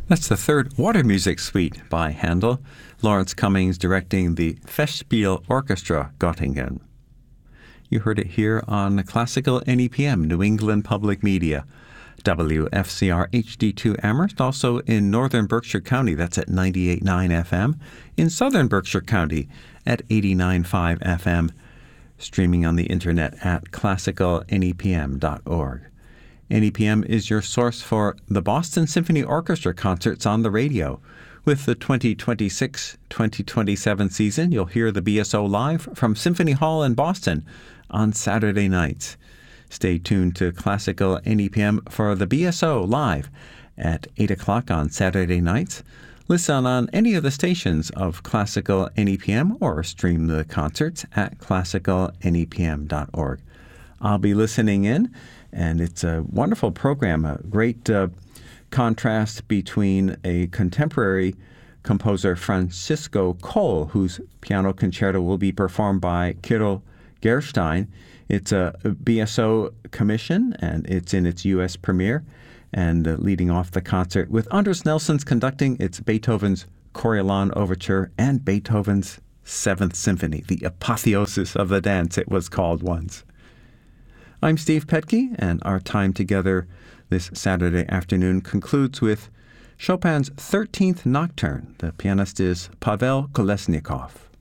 That's the third Water Music Suite by Handel, Lawrence Cummings directing the Festspiel Orchestra Göttingen. You heard it here on Classical NEPM, New England Public Media, WFCR HD2 Amherst, also in northern Berkshire County, that's at 98.9 FM, in southern Berkshire County at 89.5 FM, streaming on the internet at classicalnepm.org. NEPM is your source for the Boston Symphony Orchestra concerts on the radio. With the 2026-2027 season, you'll hear the BSO live from Symphony Hall in Boston on Saturday nights. Stay tuned to Classical NEPM for the BSO live at 8 o'clock on Saturday nights. Listen on any of the stations of Classical NEPM or stream the concerts at classicalnepm.org. I'll be listening in, and it's a wonderful program, a great contrast between a contemporary composer, Francisco Cole, whose piano concerto will be performed by Kirill Gerstein. It's a BSO commission, and it's in its U.S. premiere. And leading off the concert with Andres Nelson's conducting, it's Beethoven's Coriolan Overture and Beethoven's Seventh Symphony, the apotheosis of the dance, it was called once. I'm Steve Petke, and our time together this Saturday afternoon concludes with Chopin's 13th Nocturne. The pianist is Pavel Kolesnikov.